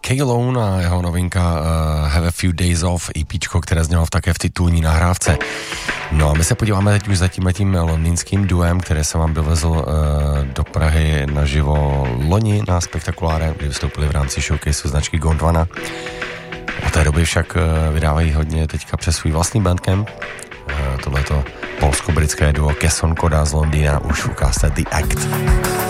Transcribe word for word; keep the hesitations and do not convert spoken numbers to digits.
K-Lone a jeho novinka uh, Have a Few Days Off, EPčko, které znělo také v titulní nahrávce. No a my se podíváme teď už za tímhletím londýnským duem, které jsem vám dovezl uh, do Prahy naživo loni na Spektakuláre, kdy vystoupili v rámci showcaseu značky Gondwana. Od té doby však uh, vydávají hodně teďka přes svůj vlastní bandcamp. Uh, tohleto polsko-britské duo Kesson Koda z Londýna už ukázte The Act.